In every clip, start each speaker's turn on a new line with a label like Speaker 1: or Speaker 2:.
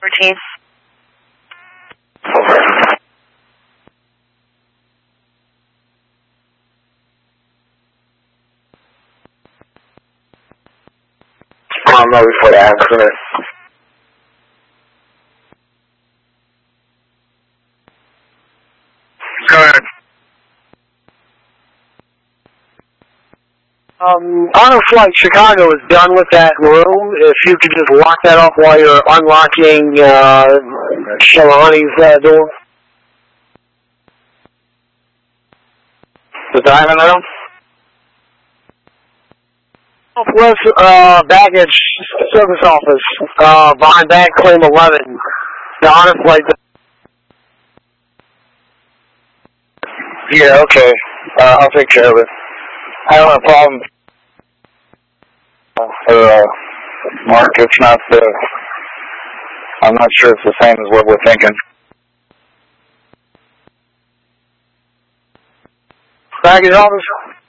Speaker 1: Routine.
Speaker 2: Over. I'll know before the accident. Go ahead.
Speaker 3: Auto Flight Chicago is done with that room. If you could just lock that off while you're unlocking Shalani's door.
Speaker 2: The diamond room?
Speaker 3: Southwest baggage service office, behind bag claim 11. The Auto Flight.
Speaker 2: Yeah, okay. I'll take care of it. I don't have a problem. Mark, it's not I'm not sure it's the same as what we're thinking.
Speaker 3: Baggage office?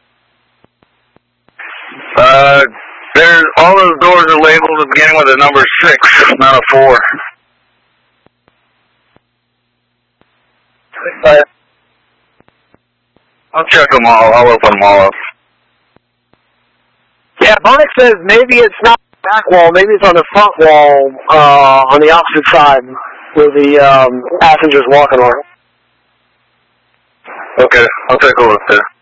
Speaker 2: There's, all those doors are labeled beginning with a number 6, not a 4. I'll check them all. I'll open them all up.
Speaker 3: Yeah, Bonnet says maybe it's not the back wall, maybe it's on the front wall, on the opposite side, where the passengers walking on.
Speaker 2: Okay, I'll take a look there.